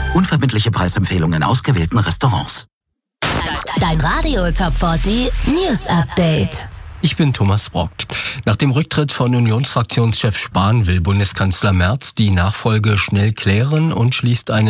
Unverbindliche Preisempfehlungen in ausgewählten Restaurants. Dein Radio Top 40 News Update. Ich bin Thomas Brockt. Nach dem Rücktritt von Unionsfraktionschef Spahn will Bundeskanzler Merz die Nachfolge schnell klären und schließt eine